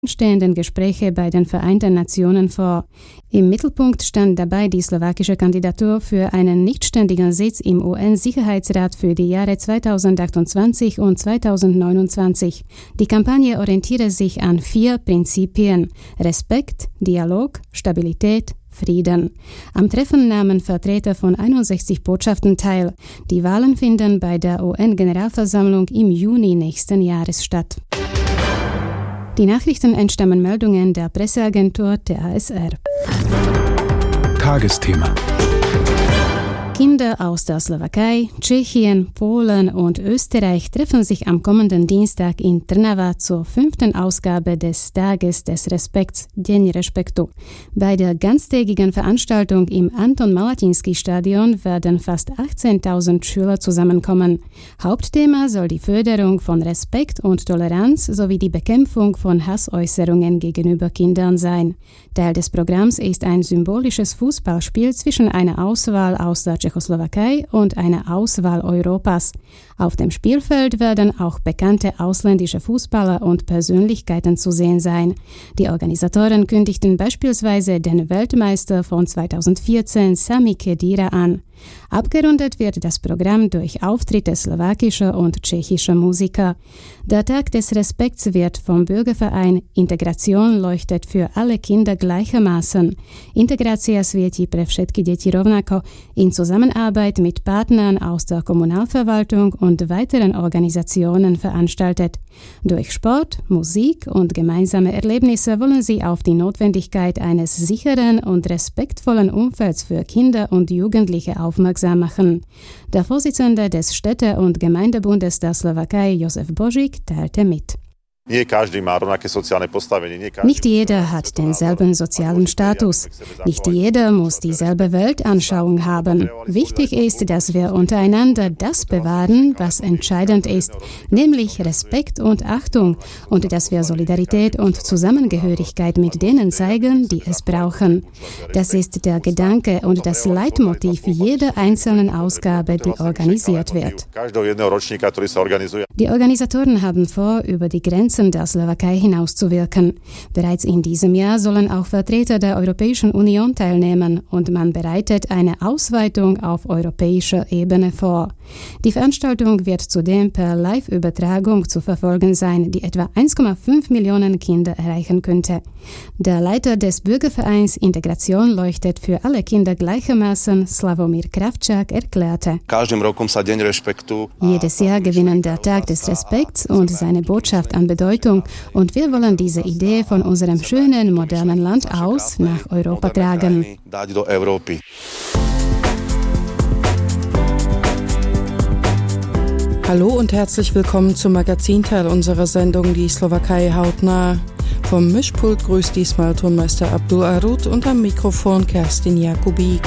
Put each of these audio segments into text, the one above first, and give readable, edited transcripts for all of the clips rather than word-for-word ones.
stehenden Gespräche bei den Vereinten Nationen vor. Im Mittelpunkt stand dabei die slowakische Kandidatur für einen nichtständigen Sitz im UN-Sicherheitsrat für die Jahre 2028 und 2029. Die Kampagne orientiere sich an 4 Prinzipien: Respekt, Dialog, Stabilität, Frieden. Am Treffen nahmen Vertreter von 61 Botschaften teil. Die Wahlen finden bei der UN-Generalversammlung im Juni nächsten Jahres statt. Die Nachrichten entstammen Meldungen der Presseagentur der ASR. Tagesthema. Kinder aus der Slowakei, Tschechien, Polen und Österreich treffen sich am kommenden Dienstag in Trnava zur 5. Ausgabe des Tages des Respekts, Deň Respektu. Bei der ganztägigen Veranstaltung im Anton-Malatinskij-Stadion werden fast 18.000 Schüler zusammenkommen. Hauptthema soll die Förderung von Respekt und Toleranz sowie die Bekämpfung von Hassäußerungen gegenüber Kindern sein. Teil des Programms ist ein symbolisches Fußballspiel zwischen einer Auswahl aus der Tschechoslowakei und einer Auswahl Europas. Auf dem Spielfeld werden auch bekannte ausländische Fußballer und Persönlichkeiten zu sehen sein. Die Organisatoren kündigten beispielsweise den Weltmeister von 2014 Sami Khedira an. Abgerundet wird das Programm durch Auftritte slowakischer und tschechischer Musiker. Der Tag des Respekts wird vom Bürgerverein Integration leuchtet für alle Kinder gleichermaßen. Integracja svieti pre všetky deti rovnako in Zusammenarbeit mit Partnern aus der Kommunalverwaltung und weiteren Organisationen veranstaltet. Durch Sport, Musik und gemeinsame Erlebnisse wollen sie auf die Notwendigkeit eines sicheren und respektvollen Umfelds für Kinder und Jugendliche aufmerksam machen. Der Vorsitzende des Städte- und Gemeindebundes der Slowakei, Josef Božík, teilte mit. Nicht jeder hat denselben sozialen Status. Nicht jeder muss dieselbe Weltanschauung haben. Wichtig ist, dass wir untereinander das bewahren, was entscheidend ist, nämlich Respekt und Achtung, und dass wir Solidarität und Zusammengehörigkeit mit denen zeigen, die es brauchen. Das ist der Gedanke und das Leitmotiv jeder einzelnen Ausgabe, die organisiert wird. Die Organisatoren haben vor, über die Grenzen der Slowakei hinauszuwirken. Bereits in diesem Jahr sollen auch Vertreter der Europäischen Union teilnehmen und man bereitet eine Ausweitung auf europäischer Ebene vor. Die Veranstaltung wird zudem per Live-Übertragung zu verfolgen sein, die etwa 1,5 Millionen Kinder erreichen könnte. Der Leiter des Bürgervereins Integration leuchtet für alle Kinder gleichermaßen, Slavomír Kravčák, erklärte: Jedes Jahr gewinnen der Tag des Respekts und seine Botschaft an Bedeutung, und wir wollen diese Idee von unserem schönen, modernen Land aus nach Europa tragen. Hallo und herzlich willkommen zum Magazinteil unserer Sendung Die Slowakei hautnah. Vom Mischpult grüßt diesmal Tonmeister Abdul Arut und am Mikrofon Kerstin Jakubik.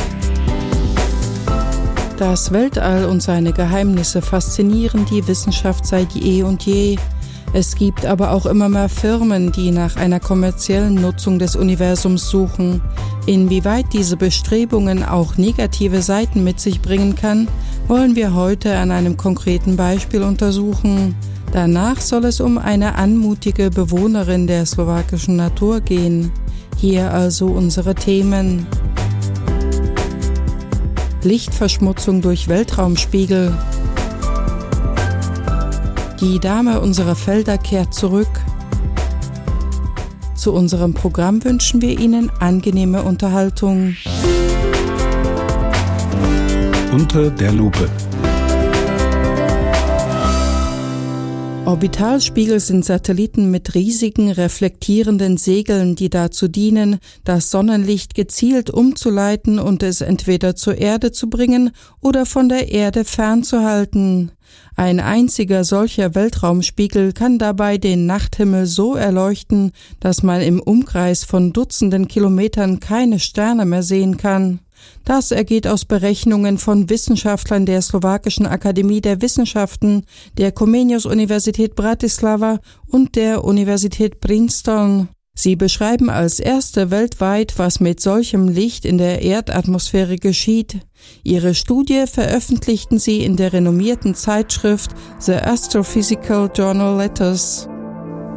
Das Weltall und seine Geheimnisse faszinieren die Wissenschaft seit eh und je. Es gibt aber auch immer mehr Firmen, die nach einer kommerziellen Nutzung des Universums suchen. Inwieweit diese Bestrebungen auch negative Seiten mit sich bringen kann, wollen wir heute an einem konkreten Beispiel untersuchen. Danach soll es um eine anmutige Bewohnerin der slowakischen Natur gehen. Hier also unsere Themen. Lichtverschmutzung durch Weltraumspiegel. Die Dame unserer Felder kehrt zurück. Zu unserem Programm wünschen wir Ihnen angenehme Unterhaltung. Unter der Lupe. Orbitalspiegel sind Satelliten mit riesigen reflektierenden Segeln, die dazu dienen, das Sonnenlicht gezielt umzuleiten und es entweder zur Erde zu bringen oder von der Erde fernzuhalten. Ein einziger solcher Weltraumspiegel kann dabei den Nachthimmel so erleuchten, dass man im Umkreis von Dutzenden Kilometern keine Sterne mehr sehen kann. Das ergeht aus Berechnungen von Wissenschaftlern der Slowakischen Akademie der Wissenschaften, der Comenius-Universität Bratislava und der Universität Princeton. Sie beschreiben als erste weltweit, was mit solchem Licht in der Erdatmosphäre geschieht. Ihre Studie veröffentlichten sie in der renommierten Zeitschrift The Astrophysical Journal Letters.